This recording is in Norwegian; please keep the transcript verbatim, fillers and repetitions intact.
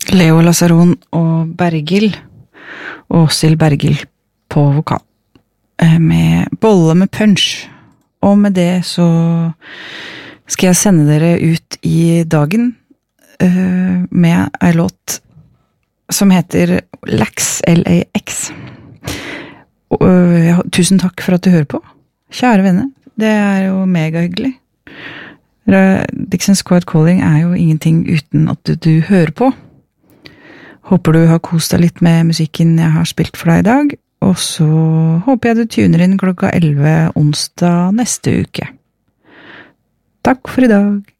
Leo Lazaron og Bergil, Åshild Bergil på vokal, med Bolle med punch. Og med det så skal jeg sende dere ut i dagen med en låt som heter Lax, L A X. Og, ja, tusen takk for at du hører på, kjære venner. Det er jo mega hyggelig. Dixon's Quiet Calling er jo ingenting uten at du, du hører på. Håper du har kost deg litt med musikken jeg har spilt for deg i dag, og så håper jeg du tuner inn klokka elleve onsdag neste uke. Takk for i dag.